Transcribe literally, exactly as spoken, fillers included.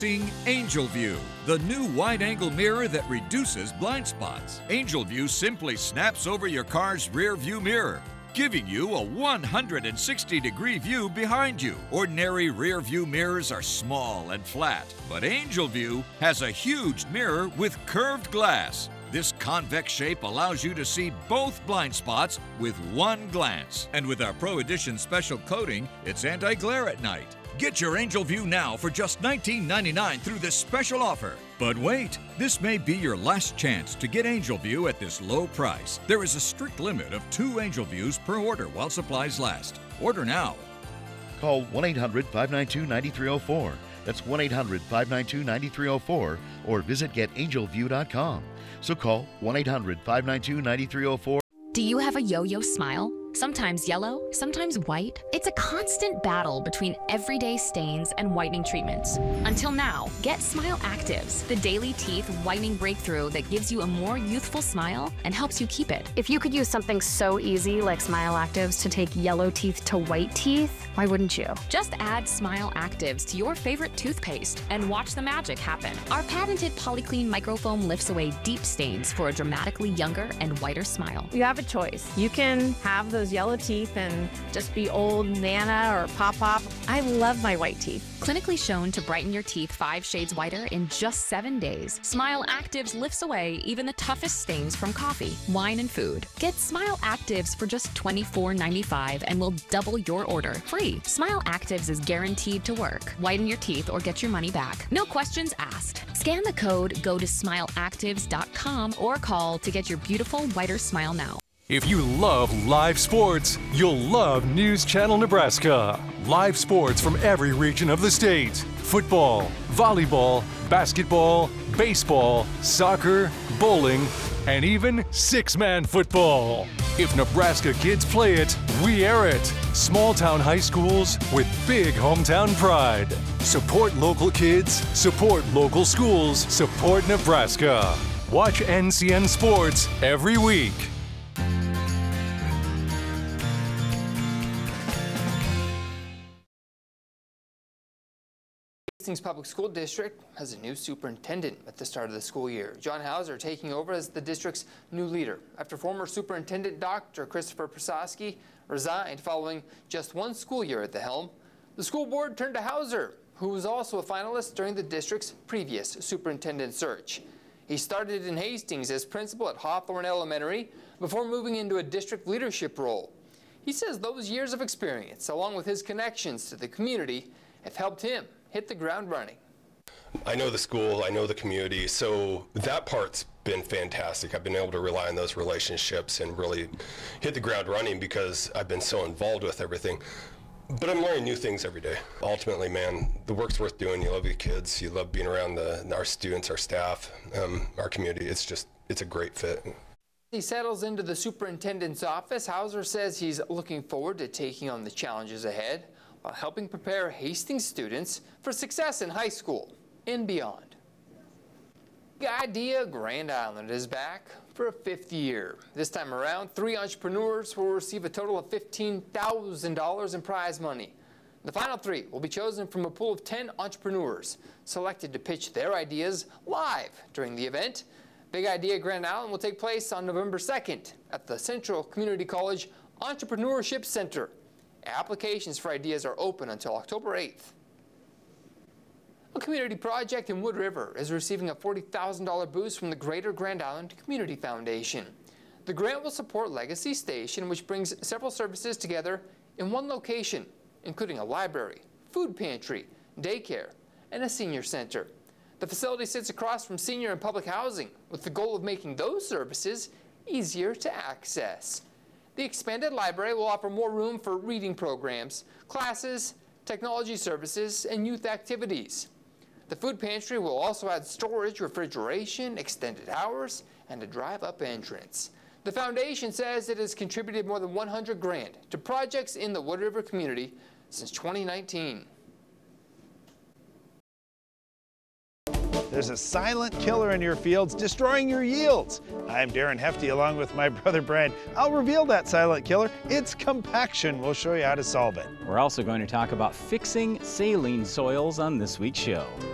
Angel View, the new wide-angle mirror that reduces blind spots. Angel View simply snaps over your car's rear view mirror, giving you a one hundred sixty degree view behind you. Ordinary rear view mirrors are small and flat, but Angel View has a huge mirror with curved glass. This convex shape allows you to see both blind spots with one glance. And with our Pro Edition special coating, it's anti-glare at night. Get your Angel View now for just nineteen ninety-nine dollars through this special offer. But wait, this may be your last chance to get Angel View at this low price. There is a strict limit of two Angel Views per order while supplies last. Order now. Call one eight hundred, five nine two, nine three zero four. That's one eight hundred, five nine two, nine three zero four or visit get angel view dot com. So call one eight hundred, five nine two, nine three zero four. Do you have a yo-yo smile? Sometimes yellow, sometimes white. It's a constant battle between everyday stains and whitening treatments. Until now, get Smile Actives, the daily teeth whitening breakthrough that gives you a more youthful smile and helps you keep it. If you could use something so easy like Smile Actives to take yellow teeth to white teeth, why wouldn't you? Just add Smile Actives to your favorite toothpaste and watch the magic happen. Our patented Polyclean microfoam lifts away deep stains for a dramatically younger and whiter smile. You have a choice. You can have those yellow teeth and just be old Nana or Pop-Pop. I love my white teeth. Clinically shown to brighten your teeth five shades whiter in just seven days, Smile Actives lifts away even the toughest stains from coffee, wine, and food. Get Smile Actives for just twenty-four ninety-five and we'll double your order free. Smile Actives is guaranteed to work. Whiten your teeth or get your money back. No questions asked. Scan the code, go to smile actives dot com or call to get your beautiful whiter smile now. If you love live sports, you'll love News Channel Nebraska. Live sports from every region of the state. Football, volleyball, basketball, baseball, soccer, bowling, and even six-man football. If Nebraska kids play it, we air it. Small town high schools with big hometown pride. Support local kids, support local schools, support Nebraska. Watch N C N Sports every week. Hastings Public School District has a new superintendent at the start of the school year. John Hauser taking over as the district's new leader after former superintendent Doctor Christopher Prasosky resigned following just one school year at the helm. The school board turned to Hauser, who was also a finalist during the district's previous superintendent search. He started in Hastings as principal at Hawthorne Elementary before moving into a district leadership role. He says those years of experience, along with his connections to the community, have helped him hit the ground running. I know the school, I know the community, so that part's been fantastic. I've been able to rely on those relationships and really hit the ground running because I've been so involved with everything. But I'm learning new things every day. Ultimately, man, the work's worth doing. You love your kids, you love being around the, our students, our staff, um, our community. It's just, it's a great fit. He settles into the superintendent's office. Hauser says he's looking forward to taking on the challenges ahead, while helping prepare Hastings students for success in high school and beyond. Big Idea Grand Island is back for a fifth year. This time around, three entrepreneurs will receive a total of fifteen thousand dollars in prize money. The final three will be chosen from a pool of ten entrepreneurs selected to pitch their ideas live during the event. Big Idea Grand Island will take place on November second at the Central Community College Entrepreneurship Center. Applications for ideas are open until October eighth. A community project in Wood River is receiving a forty thousand dollar boost from the Greater Grand Island Community Foundation. The grant will support Legacy Station, which brings several services together in one location, including a library, food pantry, daycare, and a senior center. The facility sits across from senior and public housing, with the goal of making those services easier to access. The expanded library will offer more room for reading programs, classes, technology services, and youth activities. The food pantry will also add storage, refrigeration, extended hours, and a drive-up entrance. The foundation says it has contributed more than one hundred grand to projects in the Wood River community since twenty nineteen. There's a silent killer in your fields destroying your yields. I'm Darren Hefty along with my brother Brian. I'll reveal that silent killer. It's compaction. We'll show you how to solve it. We're also going to talk about fixing saline soils on this week's show.